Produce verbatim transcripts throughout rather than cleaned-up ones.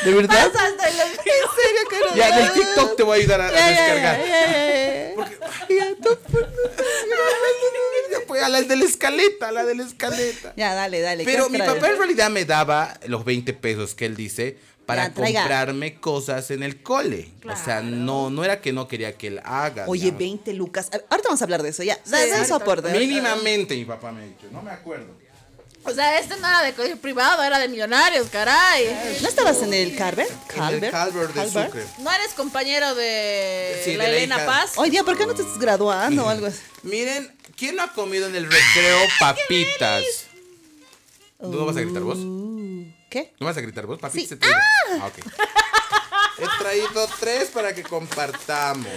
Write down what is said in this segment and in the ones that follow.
¿De verdad? Pasaste los ¿En serio, Carol? Ya, del TikTok te voy a ayudar a, a Ya, ya, descargar. ya, ya, ya. Porque- Ya, tú, pues, Ya, pues, a la de la escaleta, a la de la escaleta. ya, dale, dale. ¿qué Pero has mi traído? papá en realidad me daba los veinte pesos que él dice para Ya, traiga. comprarme cosas en el cole. O sea, no, no era que no quería que él haga. Oye, digamos. veinte lucas. A- Ahorita vamos a hablar de eso, ya. Da, da ahorita. su aporte. Mínimamente mi papá me ha dicho, no me acuerdo. O sea, este no era de colegio privado, era de millonarios, caray. ¿No estabas en el Calvert? En el Calvert de Sucre. ¿No eres compañero de Sí, de la la Elena hija. Paz? Oye, día, ¿por qué no te estás graduando o algo así? Miren, ¿quién no ha comido en el recreo papitas? ¿Tú no vas a gritar vos? Uh, ¿Qué? ¿No vas a gritar vos? Papitas Sí. se trae. Ah, ok. He traído tres para que compartamos.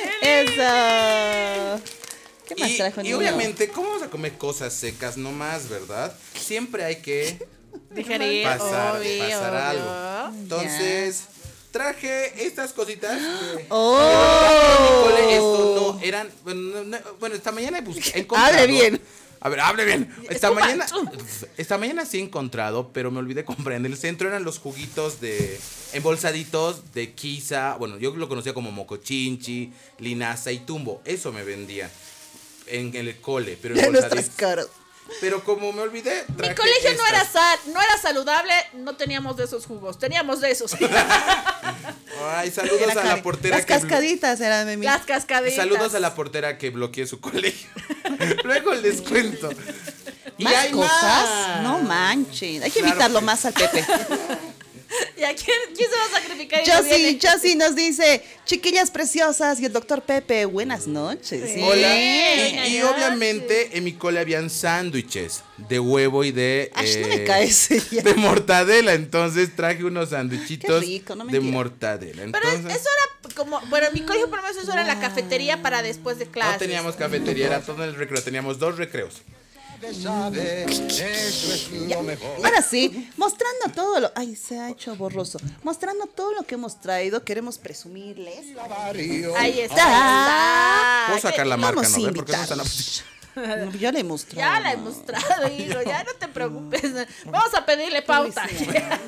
Eso. ¿Qué más Y, trajo el y niño? obviamente, ¿cómo vamos a comer cosas secas nomás, verdad? Siempre hay que Digerir, pasar, obvio, pasar obvio. algo. Entonces, traje estas cositas que... ¡Oh! En mi cole esto no eran... Bueno, no- no- bueno, esta mañana he buscado... he encontrado- Hable bien. A ver, hable bien. Esta Escupa. mañana, esta mañana sí he encontrado, pero me olvidé comprar. En el centro eran los juguitos de embolsaditos de Kisa. Bueno, yo lo conocía como mocochinchi, linaza y tumbo. Eso me vendía en, en el cole, pero De nuestras embolsaditos. caras. Pero como me olvidé, Mi traje colegio no era, estas. sal, no era saludable, no teníamos de esos jugos, teníamos de esos. Ay, saludos Era a la cari- portera Las que blo- cascaditas eran de mí. Las cascaditas. Saludos a la portera que bloqueó su colegio. Luego les cuento. Y ¿Más hay cosas? más. No manchen. Hay que Claro invitarlo que- más al Pepe. ¿Y a quién, quién se va a sacrificar? Y Yo no sí, viene? yo sí nos dice, chiquillas preciosas y el doctor Pepe, buenas noches. Sí. Hola. Venga, Y, y ya, obviamente en mi cole habían sándwiches de huevo y de Ay, no eh, me caes ya. de mortadela. Entonces traje unos sándwichitos Qué rico, no de mentira. mortadela. Pero es- Entonces eso era como, bueno, en mi colegio por lo menos eso era en la cafetería para después de clases. no teníamos cafetería, era todo en el recreo. Teníamos dos recreos. sabe, eso es lo mejor. Ahora sí, mostrando todo lo... Ay, se ha hecho borroso. Mostrando todo lo que hemos traído, queremos presumirles. Barrio. Ahí está. Puedo sacar la marca, Vamos a ¿no? ¿Ve? ¿Por qué no invitar. están No, ya le he mostrado. Ya la he mostrado, hijo, ya no te preocupes. Vamos a pedirle pauta. Ahí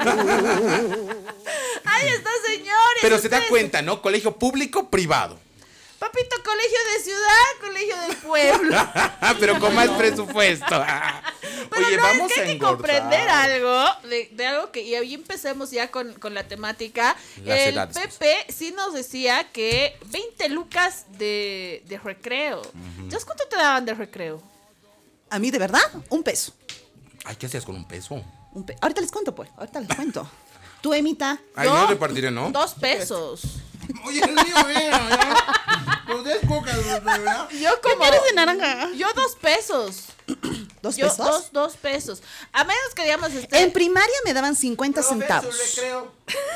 está, señores. Pero se da ustedes- cuenta, ¿no? Colegio público, privado. Papito, colegio de ciudad, colegio del pueblo. Pero con más presupuesto. Pero Oye, no, vamos es que a hay que engordar. comprender algo, de, de algo que, y ahí empecemos ya con, con la temática. Las El edades, pues. Pepe sí nos decía que veinte lucas de, de recreo. ¿Sabes cuánto te daban de recreo? A mí, de verdad, un peso. Ay, ¿qué hacías con un peso? Un pe- Ahorita les cuento, pues. Ahorita les cuento. Tú, Emita. Ay, Yo, no repartiré, ¿no? Dos pesos. Oye, el mío, mira, ya. Los des cocas, ¿verdad? Yo como... ¿Quieres de naranja? Yo dos pesos. ¿Dos Yo pesos? dos, dos pesos. A menos que digamos este... En primaria me daban cincuenta Profe, su centavos. recreo.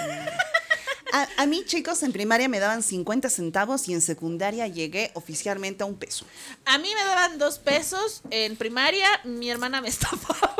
A, a mí, chicos, en primaria me daban cincuenta centavos y en secundaria llegué oficialmente a un peso. A mí me daban dos pesos en primaria, mi hermana me estafaba.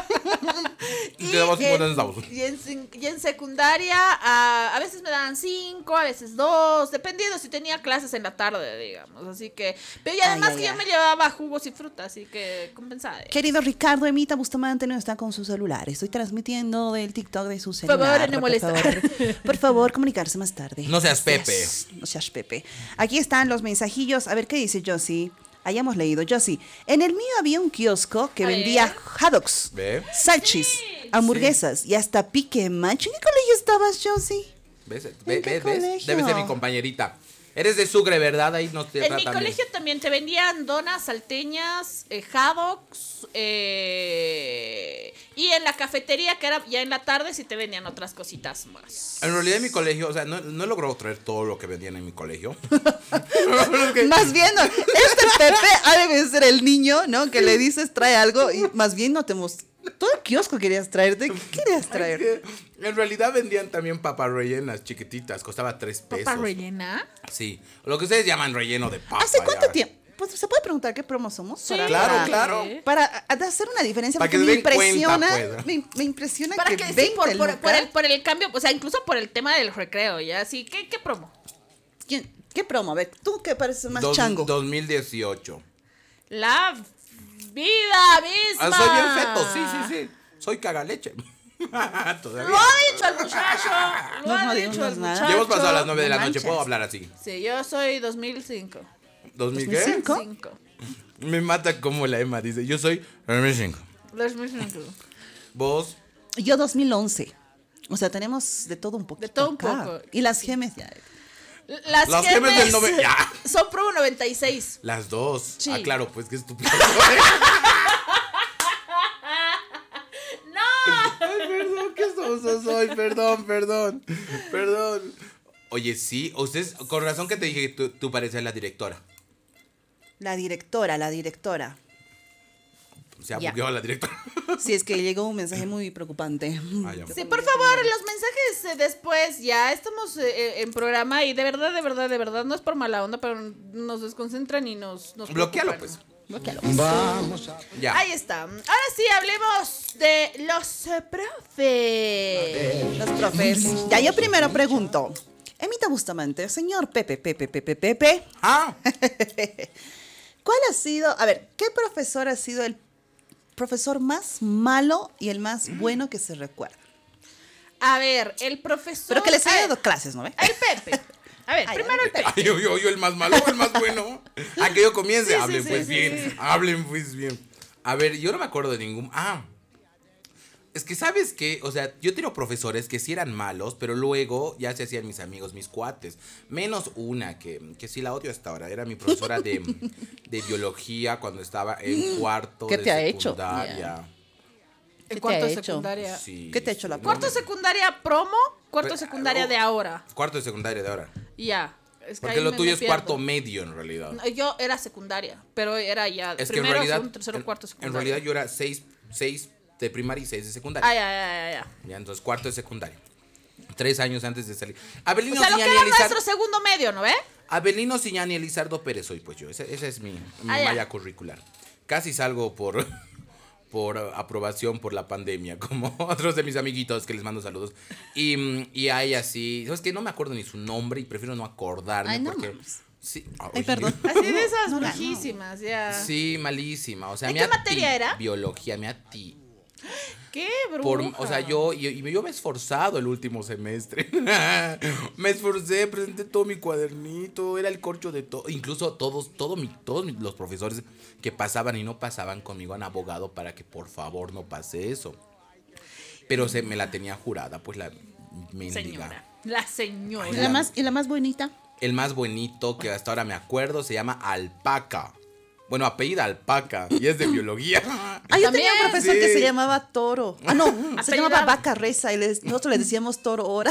Y te daba cincuenta en- centavos. Y en, sin- y en secundaria a, a veces me daban cinco, a veces dos, dependiendo si tenía clases en la tarde, digamos. Así que, pero y además Ay, ay, que ay. yo me llevaba jugos y frutas, así que compensada. Querido Ricardo, Emita Bustamante no está con su celular. Estoy transmitiendo del TikTok de su Por celular. favor, no molestar. favor, por favor, comunicarse más tarde. No seas Pepe. No seas Pepe. Aquí están los mensajillos. A ver qué dice Josie. Hayamos leído. Josie. En el mío había un kiosco que A vendía ver. hot dogs, ¿Ve? salchis, hamburguesas y hasta pique macho. ¿En qué colegio estabas, Josie? ¿Ves? ¿En ¿Ves? qué ¿Ves? colegio? Debe ser mi compañerita. Eres de Sucre, ¿verdad? Ahí no te En mi tratan bien. colegio también te vendían donas salteñas, eh, haddocks, eh, y en la cafetería, que era ya en la tarde, sí te vendían otras cositas más. En realidad en mi colegio, o sea, no, no he logrado traer todo lo que vendían en mi colegio. Más bien, no, este Pepe ha de ser el niño, ¿no? Que le dices trae algo y más bien no te mostró. Todo el kiosco querías traerte. ¿Qué querías traer? En realidad vendían también papas rellenas chiquititas, costaba tres pesos. ¿Papa rellena? Sí, lo que ustedes llaman relleno de papa. ¿Hace cuánto ya. tiempo? Pues se puede preguntar qué promo somos. Sí, Claro, para, claro. Para a- hacer una diferencia, Para porque que me den cuenta, impresiona, pues. me, me impresiona Para que, que, sí, veinte por, por, lucas. por el, por el cambio, o sea, incluso por el tema del recreo, ¿ya? Así, ¿qué, qué promo? ¿Quién- ¿Qué promo? A ver, tú que pareces más Dos- chango. dos mil dieciocho. La vida misma. Ah, soy bien feto, sí, sí, sí. Soy cagaleche. Todavía. Lo ha dicho el muchacho. Lo No, ha no dicho dimos el nada. muchacho. Ya hemos pasado a las nueve de la No noche, manches. puedo hablar así. Sí, yo soy dos mil cinco. ¿dos mil qué? ¿dos mil cinco? Cinco. Me mata como la Emma dice, yo soy dos mil cinco. dos mil cinco. Vos, Yo dos mil once. O sea, tenemos de todo un poquito. De todo un acá. poco. Y las gemes ya. Las, Las gemes del gemes nove- ya. son promo noventa y seis. las dos. Sí. Ah, claro, pues qué estúpido. ¡No! Ay, perdón, qué soso soy, perdón, perdón, perdón. Oye, sí, ustedes, con razón que te dije que tú, tú pareces la directora. La directora, la directora. Se ha Ya. bugueado la directora. Sí, es que llegó un mensaje muy preocupante. Ah, ya. Sí, por favor, los mensajes eh, después. Ya estamos eh, eh, en programa y de verdad, de verdad, de verdad, no es por mala onda, pero nos desconcentran y nos, nos Bloquealo, preocupan. pues. Bloquéalo. Vamos a Ya. Ahí está. Ahora sí, hablemos de los eh, profes. Los profes. Ya, yo primero pregunto. Emita Bustamante, señor Pepe, Pepe, Pepe, Pepe. Ah, ¿Cuál ha sido, a ver, qué profesor ha sido el profesor más malo y el más bueno que se recuerda? A ver, el profesor. Pero que les a haya ver, dado clases, ¿no ve? El Pepe. A ver, Ay, primero el Pepe. ay, yo, yo, yo el más malo o el más bueno. A que yo comience, Sí, sí, hablen sí, pues sí, bien, sí. hablen pues bien. A ver, yo no me acuerdo de ningún. Ah, es que sabes que, o sea, yo tengo profesores que sí eran malos, pero luego ya se hacían mis amigos, mis cuates. Menos una que, que sí la odio hasta ahora. Era mi profesora de, de biología cuando estaba en cuarto ¿Qué de te ha hecho? secundaria. ¿Qué El te cuarto ha de hecho? secundaria. Sí, ¿Qué te ha hecho la sí, Cuarto de no, secundaria promo, cuarto de Pero, secundaria oh, de ahora. Cuarto de secundaria de ahora. Y ya. Es que Porque ahí lo me- tuyo me es pierdo. cuarto medio en realidad. No, yo era secundaria, pero era ya Es que en primero, realidad, segundo, tercero, en, cuarto, en secundaria. realidad yo era seis, seis de primaria y seis de secundaria. Ay, ay, ay, ay, ay. Ya, entonces cuarto de secundaria. Tres años antes de salir. Abelino O sea, lo que Siñani era Elizardo. nuestro segundo medio, ¿no ve? Abelino Siñani Elizardo Pérez soy pues yo. Esa, esa es mi, mi Ah, ya. malla curricular. Casi salgo por, por aprobación por la pandemia, como otros de mis amiguitos que les mando saludos. Y, mm, y a ella sí. ¿Sabes qué? No me acuerdo ni su nombre y prefiero no acordarme Ay, no porque. mames. Sí, Ay, perdón. Así de esas No, no, no. bajísimas, ya. Sí, malísima. O sea, ¿De mi qué ati- materia era? Biología, mi ati. Qué bruja. Por, o sea, yo, yo, yo me he esforzado el último semestre. Me esforcé, presenté todo mi cuadernito, era el corcho de todo. Incluso todos, todo mi, todos mi- los profesores que pasaban y no pasaban conmigo han abogado para que por favor no pase eso. Pero se me la tenía jurada, pues la mendiga. Señora. La señora. ¿Y la más, y la más bonita? El más bonito que hasta ahora me acuerdo se llama Alpaca. Bueno, apellida Alpaca y es de biología. Ah, yo tenía un También. profesor Sí. que se llamaba Toro. Ah, no, se Apellidaba. llamaba Vaca Reza y les- nosotros le decíamos Toro Hora.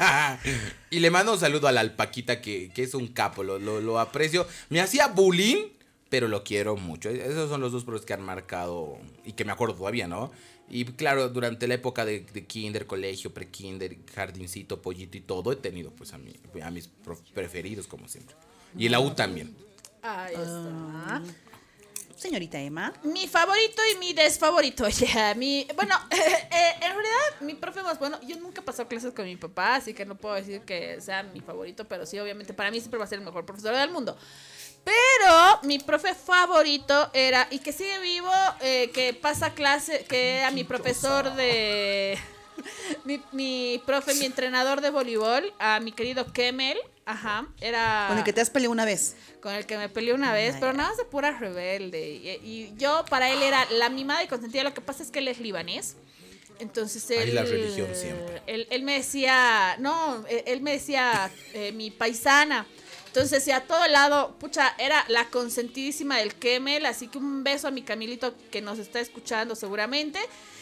Y le mando un saludo a la Alpaquita que, que es un capo, lo, lo, lo aprecio. Me hacía bullying, pero lo quiero mucho. Esos son los dos profes que han marcado y que me acuerdo todavía, ¿no? Y claro, durante la época de, de kinder, colegio, pre-kinder, jardincito, pollito y todo, he tenido pues a, mi, a mis prof- preferidos como siempre. Y en la U también. Ahí está. Señorita Emma. Mi favorito y mi desfavorito. Ya, mi, bueno, eh, en realidad mi profe más bueno, yo nunca he pasado clases con mi papá, así que no puedo decir que sea mi favorito, pero sí, obviamente, para mí siempre va a ser el mejor profesor del mundo. Pero mi profe favorito era, y que sigue vivo, eh, que pasa clase, que era mi profesor de... Mi, mi profe, mi entrenador de voleibol, a mi querido Kemel, ajá, era... Con el que te has peleado una vez. Con el que me peleé una vez, pero nada más de pura rebelde. Y, y yo para él era la mimada y consentida. Lo que pasa es que él es libanés. Entonces él... Ahí la religión siempre. Él, él me decía... No, él, él me decía eh, mi paisana. Entonces, y a todo lado, pucha, era la consentidísima del Kemel. Así que un beso a mi Camilito que nos está escuchando seguramente.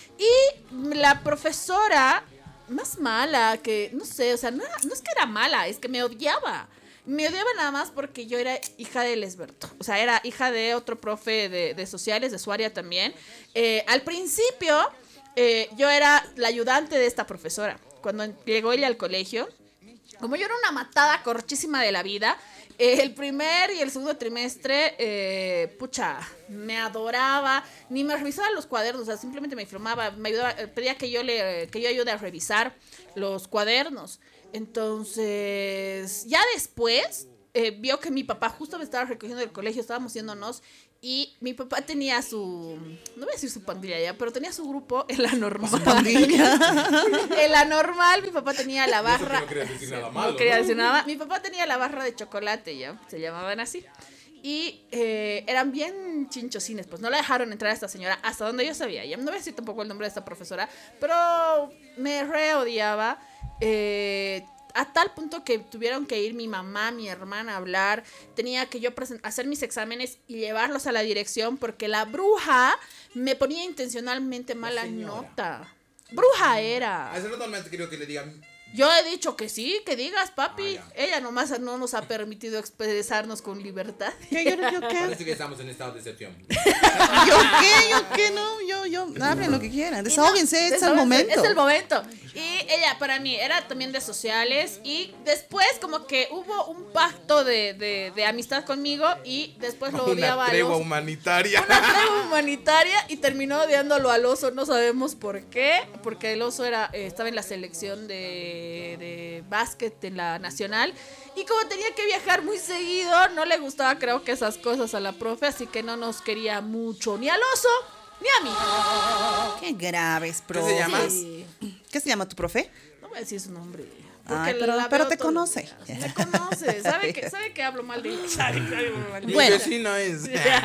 Y la profesora más mala, que no sé, o sea, no, era- no es que era mala, es que me odiaba. Me odiaba nada más porque yo era hija de Lesberto. O sea, era hija de otro profe de, de sociales, de su área también. Eh, al principio, eh, yo era la ayudante de esta profesora. Cuando llegó ella al colegio, como yo era una matada corchísima de la vida, eh, el primer y el segundo trimestre, eh, pucha, me adoraba, ni me revisaba los cuadernos, o sea, simplemente me firmaba, me ayudaba, eh, pedía que yo le, que yo ayude a revisar los cuadernos. Entonces, ya después, eh, vio que mi papá justo me estaba recogiendo del colegio, estábamos yéndonos, y mi papá tenía su, no voy a decir su pandilla ya, pero tenía su grupo en la normal. Su pandilla. En la normal, mi papá tenía la barra. No quería decir nada malo. No quería ¿no? decir nada. Mi papá tenía la barra de chocolate, ya, se llamaban así. Y eh, eran bien chinchosines, pues no la dejaron entrar a esta señora hasta donde yo sabía. Ya no voy a decir tampoco el nombre de esta profesora, pero me re odiaba. Eh, a tal punto que tuvieron que ir mi mamá, mi hermana a hablar. Tenía que yo present- hacer mis exámenes y llevarlos a la dirección porque la bruja me ponía intencionalmente mala nota. Bruja era. Hace rato me querido que le digan. Yo he dicho que sí, que digas, papi. Ah, Ella nomás no nos ha permitido expresarnos con libertad. ¿Qué, yo, yo qué? Parece que estamos en estado de excepción. ¿Yo qué? ¿Yo qué? No, yo, yo, hablen lo que quieran. Desahóguense, Y no, es el momento. Es el momento. Y ella para mí era también de sociales y después como que hubo un pacto de, de, de amistad conmigo y después lo odiaba Una al tregua oso. humanitaria. Una tregua humanitaria y terminó odiándolo al oso, no sabemos por qué, porque el oso era eh, estaba en la selección de, de básquet en la nacional y como tenía que viajar muy seguido, no le gustaba creo que esas cosas a la profe, así que no nos quería mucho, ni al oso, ni a mí. Qué graves, ¿Qué profe. se llama? Sí. ¿Qué se llama tu profe? No voy a decir su nombre. Ay, porque pero- la pero veo te todos los conoce. días. Me conoce, sabe que, sabe que hablo mal de ella. Sabe que hablo mal de Mi Bueno. vecino es.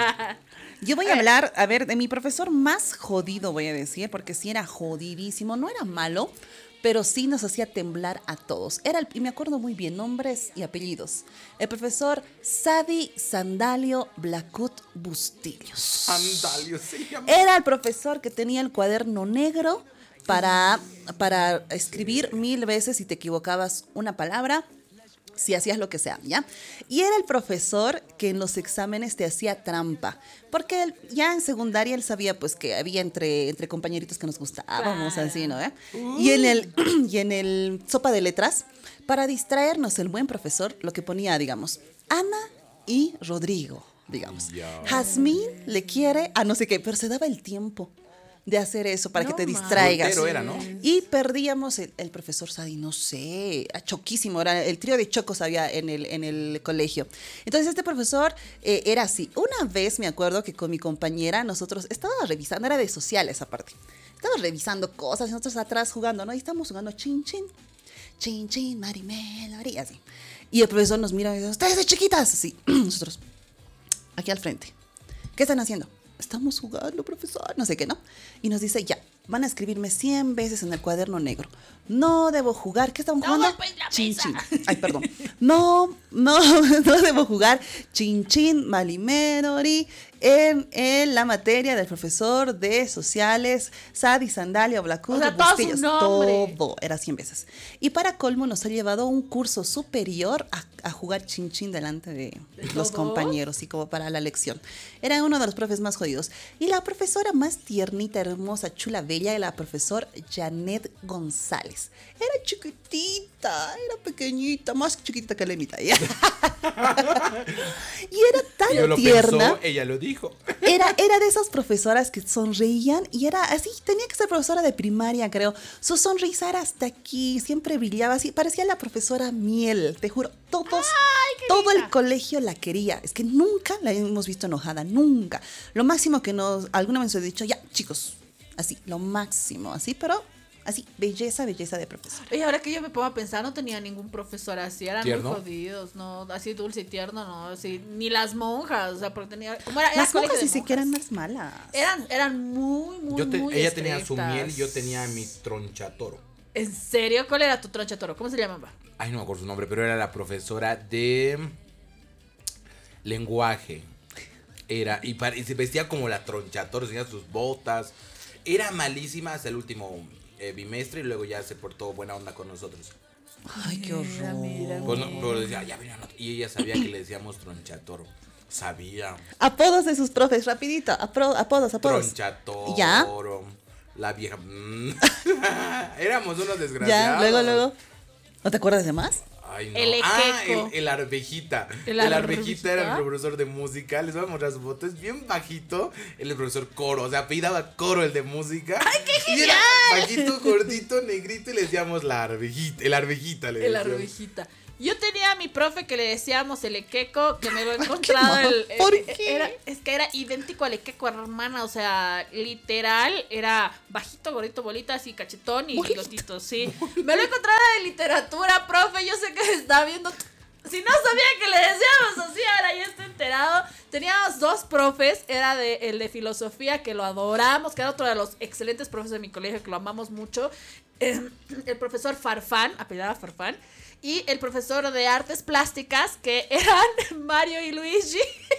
Yo voy a hablar, a ver, de mi profesor más jodido, voy a decir, porque sí era jodidísimo, no era malo, pero sí nos hacía temblar a todos. Era el, y me acuerdo muy bien, nombres y apellidos. El profesor Sadi Sandalio Blacut Bustillos. Sandalio se llama. Era el profesor que tenía el cuaderno negro para, para escribir mil veces si te equivocabas una palabra, si hacías lo que sea, ¿ya? Y era el profesor que en los exámenes te hacía trampa, porque él, ya en secundaria él sabía pues que había entre, entre compañeritos que nos gustábamos, Claro. así, ¿no? ¿Eh? Y en el y en el sopa de letras, para distraernos el buen profesor, lo que ponía, digamos, Ana y Rodrigo, digamos. Ya. Jazmín le quiere a no sé qué, pero se daba el tiempo de hacer eso para No que te manches. distraigas. Soltero era, ¿no? Y perdíamos el, el profesor Sadi, no sé, a choquísimo, era el trío de chocos había en el, en el colegio. Entonces este profesor eh, era así. Una vez me acuerdo que con mi compañera nosotros estaba revisando, era de sociales aparte, estaba revisando cosas y nosotros atrás jugando, ¿no? Y estábamos jugando chin chin, chin chin, Marimel, María, así. Y el profesor nos mira y dice, ustedes de chiquitas, así. Nosotros, aquí al frente, ¿qué están haciendo? Estamos jugando, profesor, no sé qué, ¿no? Y nos dice, ya, van a escribirme cien veces en el cuaderno negro. No debo jugar, ¿qué estamos No jugando? golpes la Chin, mesa. chin. Ay, perdón. No, no, no debo jugar chin, chin, malimenori en, en la materia del profesor de sociales, Sadi Sandalia Blacut, O sea, todo su Bustillos. nombre. Todo, era cien veces. Y para colmo nos ha llevado a un curso superior a, a jugar chin, chin delante de los todos? compañeros y como para la lección. Era uno de los profes más jodidos. Y la profesora más tiernita, hermosa, chula, bella, era la profesora Janet González. Era chiquitita, era pequeñita, más chiquitita que la mitad. ¿Ya? Y era tan Yo lo tierna. pensó, ella lo dijo. Era, era de esas profesoras que sonreían y era así, tenía que ser profesora de primaria, creo. Su sonrisa era hasta aquí, siempre brillaba así, parecía la profesora Miel, te juro. Todos, qué todo linda! el colegio la quería. Es que nunca la hemos visto enojada, nunca. Lo máximo que nos, alguna vez he dicho, ya, chicos, así, lo máximo, así, pero así, belleza, belleza de profesora. Oye, ahora que yo me pongo a pensar, no tenía ningún profesor así, eran ¿Tierno? muy jodidos, no, así dulce y tierno, no, así, ni las monjas, o sea, porque tenía, como era, era Las colegio monjas de ni siquiera monjas. eran más malas. Eran, eran muy, muy, Yo te- muy ella tenía su estrictas. miel y yo tenía mi tronchatoro. ¿En serio? ¿Cuál era tu troncha toro? ¿Cómo se llamaba? Ay, no me acuerdo su nombre, pero era la profesora de lenguaje. Era, y, pare- y se vestía como la tronchatoro, tenía sus botas. Era malísima hasta el último eh, bimestre y luego ya se portó buena onda con nosotros. Ay, qué Mira, horror. mira, Pues no, pero decía, ya venía, y ella sabía que le decíamos tronchatoro. Sabía. Apodos de sus profes, rapidito. apro- apodos, apodos. Tronchatoro. ¿Ya? La vieja. mm. Éramos unos Ya, desgraciados. luego, luego. ¿No te acuerdas de más? Ay, no. El ah, equeco. el, el arvejita. ¿El El, arvejita era el arvejita? profesor de música. Les voy a mostrar su foto. Es bien bajito. Él es el profesor Coro. O sea, apellidaba Coro el de música. ¡Ay, qué genial! Y era bajito, gordito, negrito. Y le decíamos la arvejita. El arvejita le El decíamos. arvejita. Yo tenía a mi mi profe que le decíamos el equeco, que me lo he encontrado. El, el- ¿Por el- qué? Era, es que era idéntico al equeco, hermana. O sea, literal, era bajito, gordito, bolita, así, cachetón y bigotito, sí. Me lo he encontrado de literatura, profe. Yo sé que me está viendo. Si no sabía que le decíamos así, ahora ya estoy enterado. Teníamos dos profes, era de, el de filosofía, que lo adoramos, que era otro de los excelentes profes de mi colegio, que lo amamos mucho. Eh, el profesor Farfán, apellidado Farfán. Y el profesor de artes plásticas, que eran Mario y Luigi.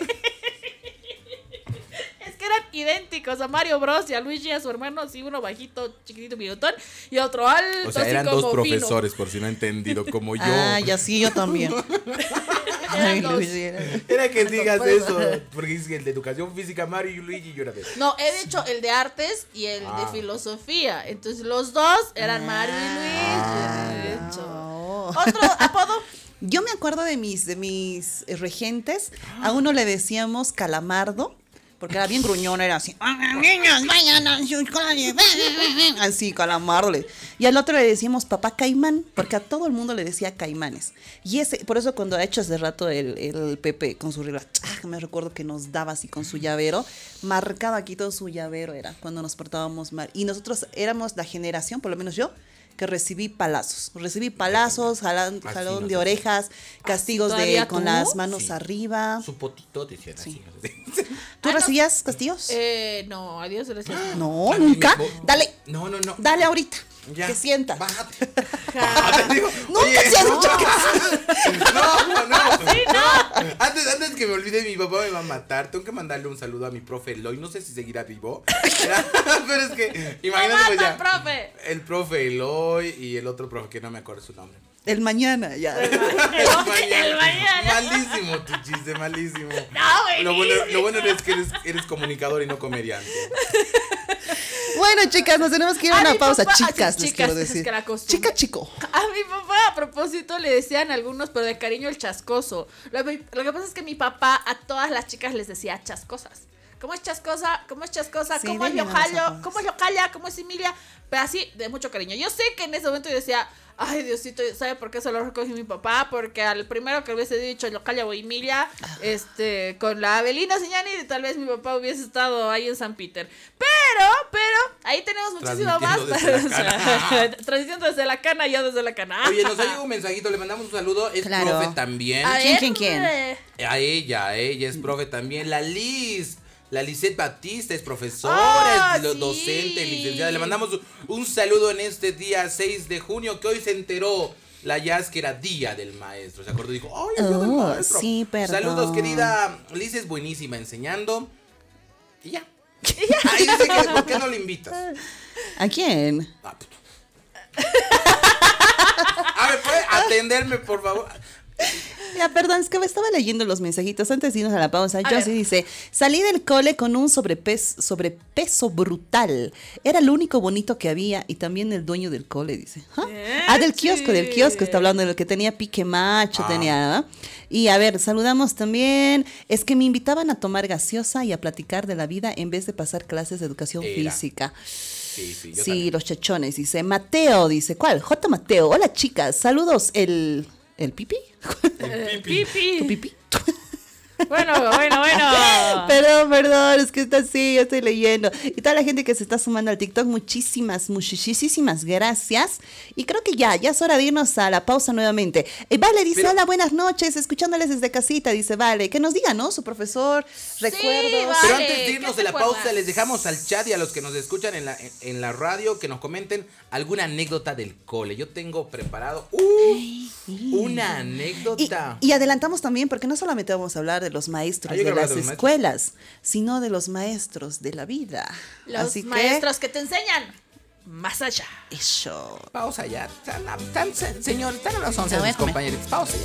Es que eran idénticos a Mario Bros. Y a Luigi y a su hermano, así uno bajito, chiquitito, bigotón, y otro alto, O sea, así eran como dos fino. profesores, por si no he entendido, como yo. Ah, ya sí, yo también. Ay, dos. Luis, era- Era que digas eso, porque dices que el de educación física, Mario y Luigi, yo era de... No, he dicho el de artes y el Ah. de filosofía. Entonces los dos eran Mario y Luigi. De hecho. Oh. Otro apodo. Yo me acuerdo de mis, de mis eh, regentes. A uno le decíamos Calamardo, porque era bien gruñón, era así. Niños, vayan a su calle. Así, Calamardo. le- Y al otro le decíamos Papá Caimán, porque a todo el mundo le decía Caimanes. Y ese, por eso cuando ha hecho hace rato el, el Pepe con su regla, ah, me recuerdo que nos daba así con su llavero, marcaba aquí todo su llavero era cuando nos portábamos mal. Y nosotros éramos la generación, por lo menos yo, que recibí palazos. Recibí palazos, jalón, Así jalón nos de hacían. orejas, castigos de ¿Todavía con tú? las manos Sí. arriba. Su potito decían así. ¿Tú Ah, no. recibías castigos? Eh, no, adiós, gracias. no, También nunca. mi- Dale, No, no, no. dale ahorita. Ya. Que sienta. Bájate. Bájate, digo. Nunca Oye, se ha no. dicho que No, no, no. Antes, antes que me olvide, mi papá me va a matar. Tengo que mandarle un saludo a mi profe Eloy. No sé si seguirá vivo. Pero es que, imagínate, pues ¡Mata, ya. profe! El profe Eloy y el otro profe que no me acuerdo su nombre. el mañana, ya. El mañana. Malísimo tu chiste, malísimo. No, Lo bueno, lo bueno es que eres, eres comunicador y no comediante. Bueno, chicas, nos tenemos que ir a A una mi pausa. papá- Chicas, ah, les chicas, quiero es decir. que la costumbre. Chica, chico. A mi papá, a propósito, le decían algunos, pero de cariño, el chascoso. Lo, lo que pasa es que mi papá a todas las chicas les decía chascosas. ¿Cómo es chascosa? ¿Cómo es chascosa? Sí, ¿Cómo es dime, no nos Yojallo? acuerdas. ¿Cómo es Yocalla? ¿Cómo es Emilia? Pero así, de mucho cariño. Yo sé que en ese momento yo decía, ay, Diosito, ¿sabe por qué se lo recogió mi papá? Porque al primero que hubiese dicho Yocalla o Emilia, este, con la Avelina Señani, tal vez mi papá hubiese estado ahí en San Peter. Pero, pero, ahí tenemos muchísimo más. Transmitiendo desde la cana. Transmitiendo desde la cana, yo desde la cana. Oye, nos ha llegado un mensajito, le mandamos un saludo. Es Claro. profe también. A ¿Quién, ver, quién, quién? eh, A ella, ella es profe también. La Liz, la Lisette Batista es profesora, ¡Ah, es lo- sí! docente, licenciada. Le mandamos un, un saludo en este día seis de junio, que hoy se enteró la Jazz que era Día del Maestro. Se acordó y dijo, ¡ay, es Día del Oh, Maestro! sí, perdón. Saludos, querida Liz, es buenísima enseñando. Y ya. Ahí dice que, ¿por qué no le invitas? ¿A quién? Ah, puto. A ver, ¿puede atenderme, por favor? Ya, perdón, es que me estaba leyendo los mensajitos antes de irnos a la pausa. A Josie ver. dice, salí del cole con un sobrepeso, sobrepeso brutal. Era lo único bonito que había y también el dueño del cole, dice. ¿Ah? Ah, del kiosco, del kiosco está hablando, del que tenía pique macho, Ah. tenía... ¿no? Y a ver, saludamos también. Es que me invitaban a tomar gaseosa y a platicar de la vida en vez de pasar clases de educación Era. física. Sí, sí, yo Sí, también. los chachones, dice. Mateo, dice. ¿Cuál? J. Mateo. Hola, chicas. Saludos. ¿El, el pipi? eh, ¿Tu pipi. pipi? Bueno, bueno, bueno. Perdón, perdón, es que está así, yo estoy leyendo. Y toda la gente que se está sumando al TikTok, muchísimas, muchísimas gracias. Y creo que ya, ya es hora de irnos a la pausa nuevamente. Eh, vale, dice, Pero- hola, buenas noches, escuchándoles desde casita, dice, vale, que nos diga, ¿no? Su profesor, recuerdos. vale. Pero antes de irnos ¿qué de la te pausa, acuerdas? les dejamos al chat y a los que nos escuchan en la, en, en la radio que nos comenten alguna anécdota del cole. Yo tengo preparado uh, una Y, anécdota. y adelantamos también, porque no solamente vamos a hablar de los maestros Ah, yo de quiero hablar las de los maestros. escuelas, sino de los maestros de la vida. Los Así maestros que te enseñan más allá. que, eso. Pausa ya. Están, están, señor, están a las once Me voy a mis comer. compañeros. Pausa ya.